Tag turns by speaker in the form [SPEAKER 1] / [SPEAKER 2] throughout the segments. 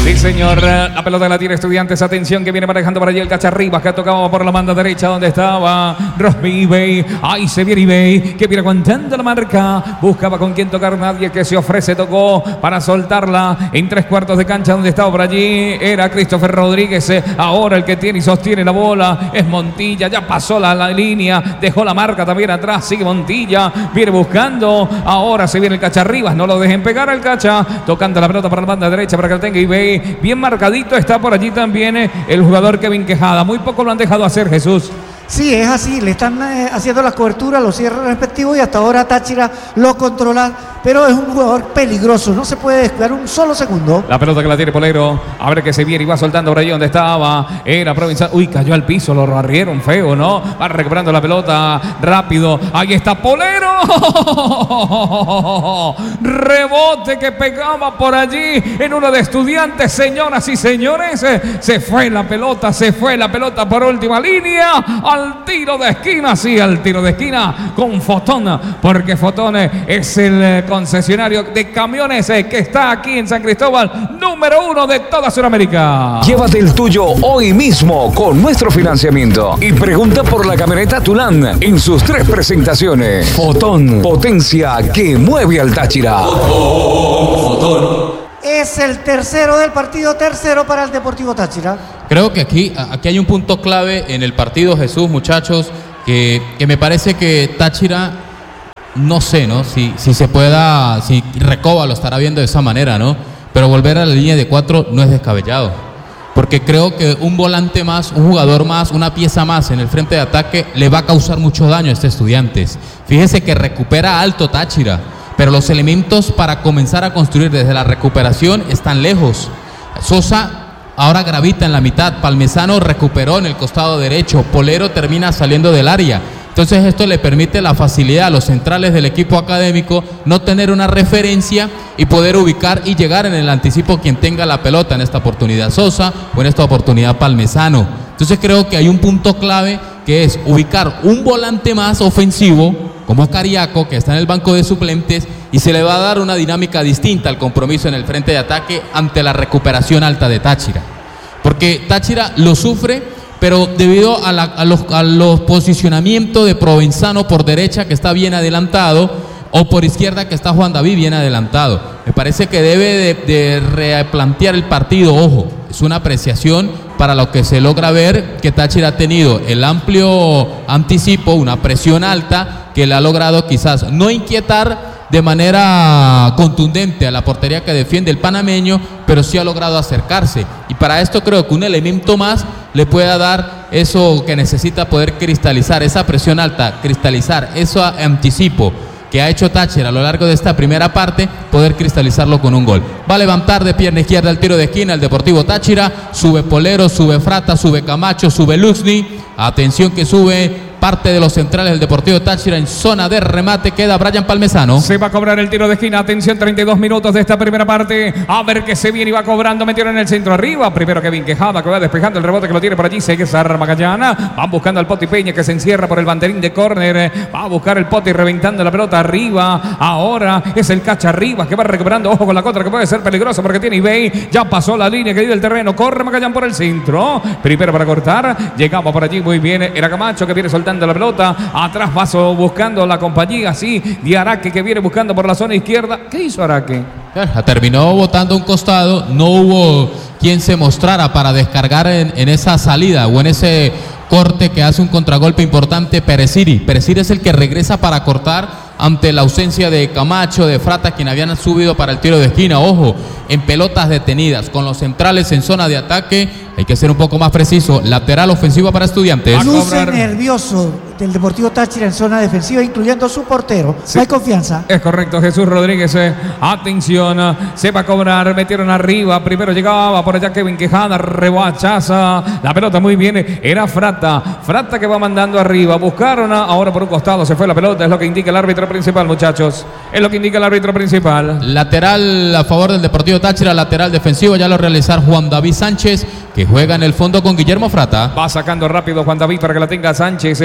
[SPEAKER 1] Sí, señor. La pelota la tiene Estudiantes. Atención, que viene manejando por allí el Cacharribas, que tocaba por la banda derecha donde estaba Rosby Ibey. Ahí se viene Ibey, que viene aguantando la marca. Buscaba con quién tocar, nadie que se ofrece. Tocó para soltarla en 3/4 de cancha donde estaba por allí. Era Christopher Rodríguez. Ahora el que tiene y sostiene la bola es Montilla. Ya pasó la línea. Dejó la marca también atrás. Sigue Montilla. Viene buscando. Ahora se viene el Cacharribas. No lo dejen pegar al Cacha. Tocando la pelota para la banda derecha para que la tenga Ibey. Bien marcadito está por allí también el jugador Kevin Quejada. Muy poco lo han dejado hacer, Jesús.
[SPEAKER 2] Sí, es así, le están haciendo las coberturas, los cierres respectivos y hasta ahora Táchira lo controla, pero es un jugador peligroso, no se puede descuidar un solo segundo.
[SPEAKER 1] La pelota que la tiene Polero, a ver que se viene y va soltando por allí donde estaba, era Provincial, uy, cayó al piso, lo barrieron feo, ¿no? Va recuperando la pelota rápido, ahí está Polero, rebote que pegaba por allí en uno de Estudiantes, señoras y señores, se fue la pelota por última línea, al tiro de esquina, sí, al tiro de esquina con Fotón, porque Fotón es el concesionario de camiones que está aquí en San Cristóbal, número 1 de toda Sudamérica.
[SPEAKER 3] Llévate el tuyo hoy mismo con nuestro financiamiento y pregunta por la camioneta Tulán en sus 3 presentaciones. Fotón, potencia que mueve al Táchira.
[SPEAKER 2] Fotón. Es el tercero del partido, tercero para el Deportivo Táchira.
[SPEAKER 4] Creo que aquí hay un punto clave en el partido, Jesús, muchachos, que me parece que Táchira, no sé, ¿no? Si se pueda, si Recoba lo estará viendo de esa manera, ¿no? Pero volver a la línea de 4 no es descabellado. Porque creo que un volante más, un jugador más, una pieza más en el frente de ataque le va a causar mucho daño a este Estudiantes. Fíjese que recupera alto Táchira, pero los elementos para comenzar a construir desde la recuperación están lejos. Sosa ahora gravita en la mitad, Palmesano recuperó en el costado derecho, Polero termina saliendo del área. Entonces esto le permite la facilidad a los centrales del equipo académico no tener una referencia y poder ubicar y llegar en el anticipo quien tenga la pelota, en esta oportunidad Sosa o en esta oportunidad Palmesano. Entonces creo que hay un punto clave que es ubicar un volante más ofensivo como Cariaco, que está en el banco de suplentes, y se le va a dar una dinámica distinta al compromiso en el frente de ataque ante la recuperación alta de Táchira. Porque Táchira lo sufre, pero debido a los posicionamientos de Provenzano por derecha, que está bien adelantado, o por izquierda, que está Juan David bien adelantado. Me parece que debe de replantear el partido. Ojo, es una apreciación para lo que se logra ver que Táchira ha tenido el amplio anticipo, una presión alta que le ha logrado quizás no inquietar de manera contundente a la portería que defiende el panameño, pero sí ha logrado acercarse. Y para esto creo que un elemento más le pueda dar eso que necesita, poder cristalizar esa presión alta, cristalizar ese anticipo que ha hecho Táchira a lo largo de esta primera parte, poder cristalizarlo con un gol. Va a levantar de pierna izquierda el tiro de esquina el Deportivo Táchira, sube Polero, sube Frata, sube Camacho, sube Luxni, atención que sube parte de los centrales del Deportivo Táchira en zona de remate, queda Brian Palmesano.
[SPEAKER 1] Se va a cobrar el tiro de esquina, atención, 32 minutos de esta primera parte, a ver que se viene y va cobrando, metieron en el centro arriba, primero Kevin Quejada, que va despejando el rebote que lo tiene por allí, César Magallana, van buscando al Poti Peña que se encierra por el banderín de córner, va a buscar el Poti reventando la pelota arriba, ahora es el Cacharribas que va recuperando, ojo con la contra que puede ser peligroso porque tiene Ibey, ya pasó la línea que dio el terreno, corre Magallán por el centro, primero para cortar, llegamos por allí muy bien, era Camacho que viene soltando la pelota, atrás Vaso buscando la compañía, sí, de Araque que viene buscando por la zona izquierda. ¿Qué hizo Araque?
[SPEAKER 4] Terminó botando un costado, no hubo quien se mostrara para descargar en esa salida o en ese corte que hace un contragolpe importante Pereciri. Pereciri es el que regresa para cortar ante la ausencia de Camacho, de Frata, quien habían subido para el tiro de esquina. Ojo, en pelotas detenidas, con los centrales en zona de ataque, hay que ser un poco más preciso. Lateral ofensivo para Estudiantes.
[SPEAKER 2] Luce nervioso del Deportivo Táchira en zona defensiva, incluyendo su portero. Sí. No hay confianza.
[SPEAKER 1] Es correcto, Jesús Rodríguez. Atención, se va a cobrar, metieron arriba. Primero llegaba por allá Kevin Quejada, rebachaza. La pelota muy bien, era Frata. Frata que va mandando arriba. Buscaron ahora por un costado, se fue la pelota. Es lo que indica el árbitro principal, muchachos. Es lo que indica el árbitro principal.
[SPEAKER 4] Lateral a favor del Deportivo Táchira, lateral defensivo. Ya lo realizar Juan David Sánchez, que juega en el fondo con Guillermo Frata.
[SPEAKER 1] Va sacando rápido Juan David para que la tenga Sánchez. A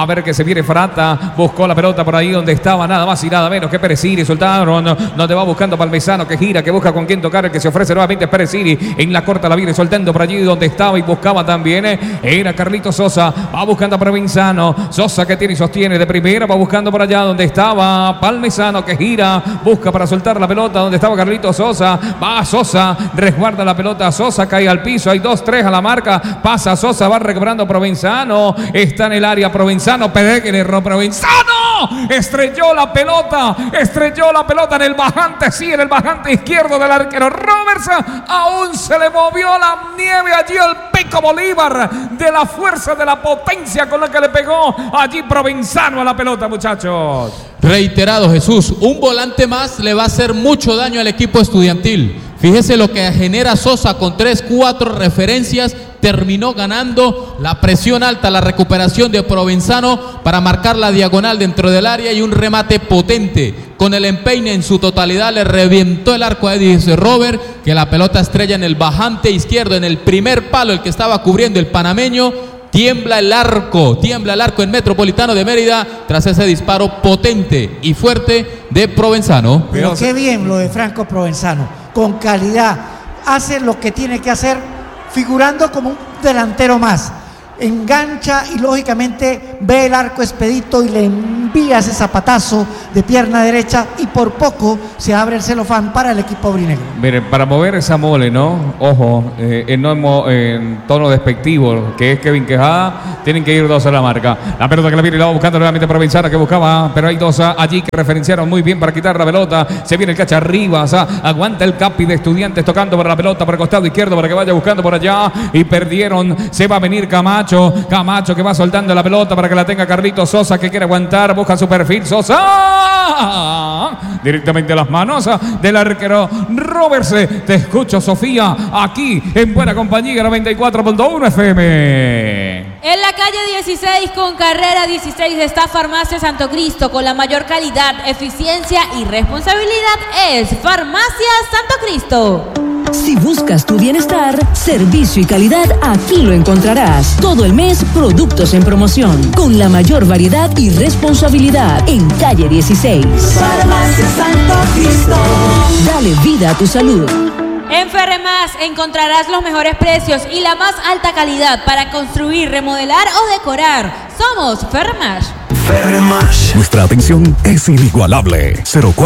[SPEAKER 1] A ver que se viene Frata. Buscó la pelota por ahí donde estaba nada más y nada menos que Peresiri. Soltaron. Donde va buscando Palmesano que gira, que busca con quién tocar. El que se ofrece nuevamente Peresiri. En la corta la viene soltando por allí donde estaba y buscaba también. Era Carlitos Sosa. Va buscando a Provenzano. Sosa que tiene y sostiene de primera. Va buscando por allá donde estaba Palmesano que gira. Busca para soltar la pelota donde estaba Carlitos Sosa. Va Sosa. Resguarda la pelota. Sosa cae al piso. Hay 2-3 a la marca. Pasa Sosa. Va recuperando Provenzano. Está en el área Provenzano. Pereque le erró Provenzano. Estrelló la pelota en el bajante. Sí, en el bajante izquierdo del arquero Robertson. Aún se le movió la nieve allí al Peco Bolívar. De la fuerza, de la potencia con la que le pegó allí Provenzano a la pelota, muchachos.
[SPEAKER 4] Reiterado, Jesús, un volante más le va a hacer mucho daño al equipo estudiantil. Fíjese lo que genera Sosa con 3-4 referencias. Terminó ganando la presión alta, la recuperación de Provenzano para marcar la diagonal dentro del área y un remate potente. Con el empeine en su totalidad le revientó el arco a Edis Robert, que la pelota estrella en el bajante izquierdo, en el primer palo, el que estaba cubriendo el panameño. Tiembla el arco en Metropolitano de Mérida tras ese disparo potente y fuerte de Provenzano.
[SPEAKER 2] Pero qué bien lo de Franco Provenzano, con calidad, hace lo que tiene que hacer, figurando como un delantero más. Engancha y lógicamente ve el arco expedito y le envía ese zapatazo de pierna derecha y por poco se abre el celofán para el equipo aurinegro.
[SPEAKER 1] Miren, para mover esa mole, ¿no? Ojo, en tono despectivo, que es Kevin Quejada, tienen que ir 2 a la marca. La pelota que la viene y la va buscando nuevamente Provenzano, que buscaba, pero hay 2 allí que referenciaron muy bien para quitar la pelota. Se viene el Cacharribas, aguanta el Capi de Estudiantes tocando para la pelota, para el costado izquierdo, para que vaya buscando por allá y perdieron. Se va a venir Camacho que va soltando la pelota para que la tenga Carlitos Sosa, que quiere aguantar, busca su perfil. Sosa directamente a las manos del arquero Roberts. Te escucho, Sofía, aquí en buena compañía, 94.1 FM.
[SPEAKER 5] En la calle 16 con carrera 16 está Farmacia Santo Cristo, con la mayor calidad, eficiencia y responsabilidad es Farmacia Santo Cristo.
[SPEAKER 6] Si buscas tu bienestar, servicio y calidad, aquí lo encontrarás. Todo el mes, productos en promoción, con la mayor variedad y responsabilidad, en calle 16.
[SPEAKER 7] Farmacia Santo Cristo.
[SPEAKER 6] Dale vida a tu salud.
[SPEAKER 5] En Ferremás encontrarás los mejores precios y la más alta calidad para construir, remodelar o decorar. Somos Ferremás.
[SPEAKER 8] Nuestra atención es inigualable.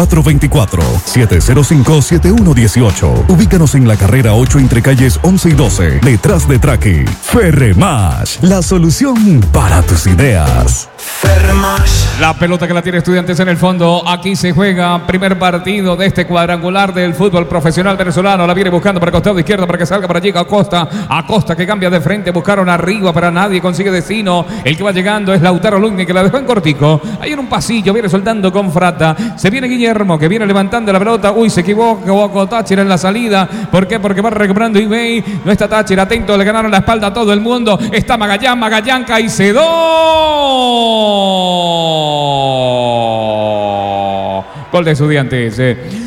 [SPEAKER 8] 0424-705-7118. Ubícanos en la carrera 8 entre calles 11 y 12, detrás de Traqui. Ferremás, la solución para tus ideas.
[SPEAKER 1] La pelota que la tiene Estudiantes en el fondo. Aquí se juega primer partido de este cuadrangular del fútbol profesional venezolano. La viene buscando para el costado izquierdo para que salga para allí Acosta. Acosta que cambia de frente. Buscaron arriba para nadie. Consigue destino. El que va llegando es Lautaro Lugni, que la dejó en cortico. Ahí en un pasillo viene soltando con Frata. Se viene Guillermo, que viene levantando la pelota. Uy, se equivocó Táchira en la salida. ¿Por qué? Porque va recuperando Ibey. No está Táchira. Atento, le ganaron la espalda a todo el mundo. Está Magallán Caicedo. Gol de Estudiantes.